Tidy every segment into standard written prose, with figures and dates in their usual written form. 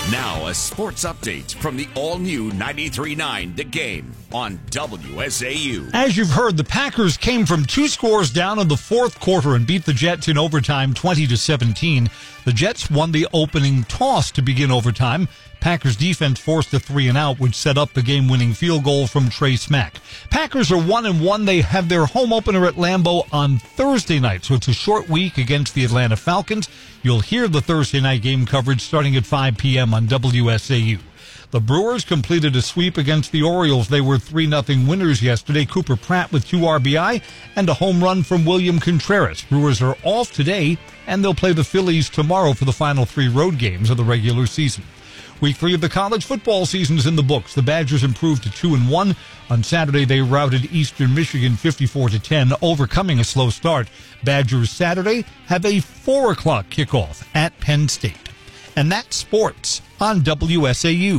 Now, a sports update from the all-new 93.9 The Game on WSAU. As you've heard, the Packers came from 2 scores down in the fourth quarter and beat the Jets in overtime 20-17. The Jets won the opening toss to begin overtime. Packers defense forced a 3-and-out, which set up the game-winning field goal from Trey Smack. Packers are 1-1. They have their home opener at Lambeau on Thursday night, so it's a short week against the Atlanta Falcons. You'll hear the Thursday night game coverage starting at 5 p.m. on WSAU. The Brewers completed a sweep against the Orioles. They were 3-0 winners yesterday. Cooper Pratt with 2 RBI and a home run from William Contreras. Brewers are off today, and they'll play the Phillies tomorrow for the final 3 road games of the regular season. Week 3 of the college football season is in the books. The Badgers improved to 2-1. On Saturday, they routed Eastern Michigan 54-10, overcoming a slow start. Badgers Saturday have a 4 o'clock kickoff at Penn State. And that's sports on WSAU.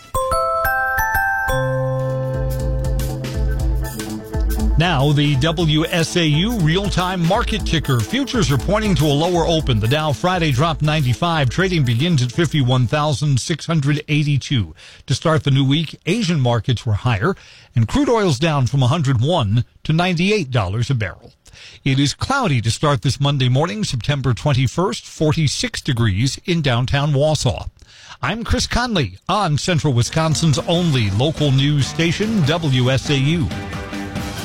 Now, the WSAU real-time market ticker. Futures are pointing to a lower open. The Dow Friday dropped 95. Trading begins at 51,682. To start the new week, Asian markets were higher, and crude oil's down from $101 to $98 a barrel. It is cloudy to start this Monday morning, September 21st, 46 degrees in downtown Wausau. I'm Chris Conley on Central Wisconsin's only local news station, WSAU.